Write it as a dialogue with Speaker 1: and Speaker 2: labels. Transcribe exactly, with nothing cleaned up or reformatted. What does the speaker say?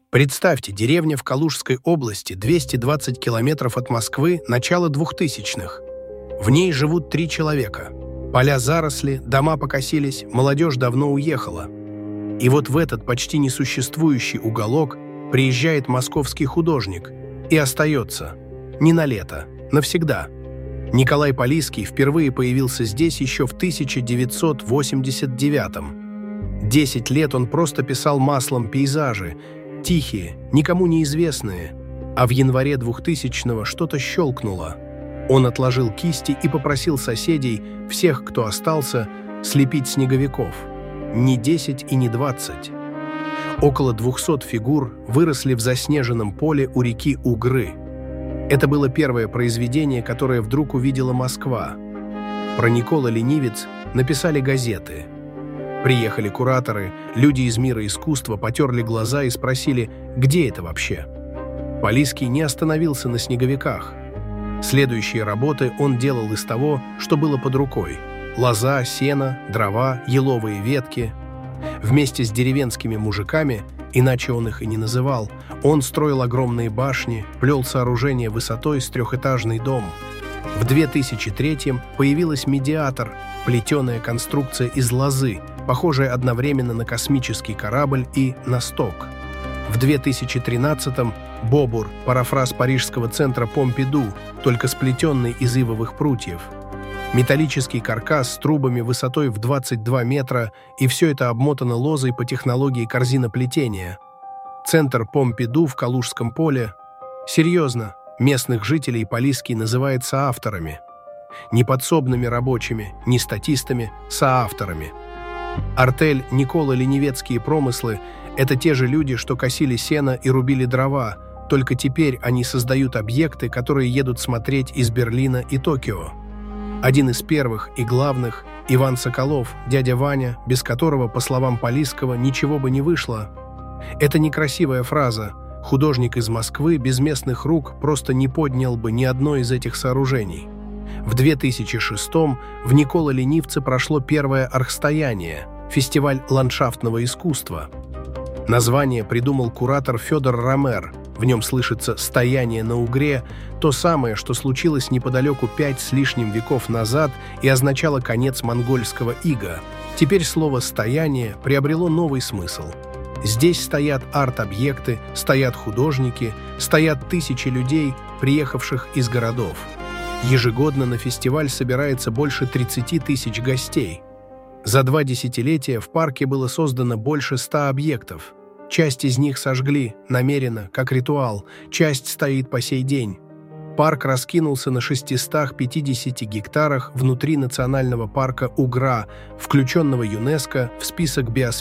Speaker 1: Представьте, деревня в Калужской области, двести двадцать километров от Москвы, начало двухтысячных. В ней живут три человека. Поля заросли, дома покосились, молодежь давно уехала. И вот в этот почти несуществующий уголок приезжает московский художник и остается. Не на лето, навсегда. Николай Полиский впервые появился здесь еще в тысяча девятьсот восемьдесят девятом. Десять лет он просто писал маслом пейзажи, тихие, никому неизвестные, а в январе двухтысячного что-то щелкнуло. Он отложил кисти и попросил соседей, всех, кто остался, слепить снеговиков. Не десять и не двадцать. Около двухсот фигур выросли в заснеженном поле у реки Угры. Это было первое произведение, которое вдруг увидела Москва. Про Никола Ленивец написали газеты. Приехали кураторы, люди из мира искусства потерли глаза и спросили, где это вообще. Полиский не остановился на снеговиках. Следующие работы он делал из того, что было под рукой. Лоза, сено, дрова, еловые ветки. Вместе с деревенскими мужиками, иначе он их и не называл, он строил огромные башни, плел сооружения высотой с трехэтажный дом. В две тысячи третьем появилась «Медиатор», плетеная конструкция из лозы, похожая одновременно на космический корабль и на сток. В две тысячи тринадцатом «Бобур», парафраз парижского центра Помпиду, только сплетенный из ивовых прутьев. Металлический каркас с трубами высотой в двадцать два метра, и все это обмотано лозой по технологии корзиноплетения. Центр Помпиду в Калужском поле. Серьезно, местных жителей Полиский называет соавторами. Не подсобными рабочими, не статистами, соавторами. Артель Никола Ленивецкие промыслы – это те же люди, что косили сено и рубили дрова, только теперь они создают объекты, которые едут смотреть из Берлина и Токио. Один из первых и главных – Иван Соколов, дядя Ваня, без которого, по словам Полисского, ничего бы не вышло. Это некрасивая фраза. Художник из Москвы без местных рук просто не поднял бы ни одно из этих сооружений. В две тысячи шестом в Никола Ленивце прошло первое архстояние – фестиваль ландшафтного искусства. Название придумал куратор Федор Ромер. В нем слышится «стояние на Угре», то самое, что случилось неподалеку пять с лишним веков назад и означало конец монгольского ига. Теперь слово «стояние» приобрело новый смысл. Здесь стоят арт-объекты, стоят художники, стоят тысячи людей, приехавших из городов. Ежегодно на фестиваль собирается больше тридцати тысяч гостей. За два десятилетия в парке было создано больше ста объектов. Часть из них сожгли, намеренно, как ритуал, часть стоит по сей день. Парк раскинулся на шестистах пятидесяти гектарах внутри национального парка Угра, включенного ЮНЕСКО в список биосферы.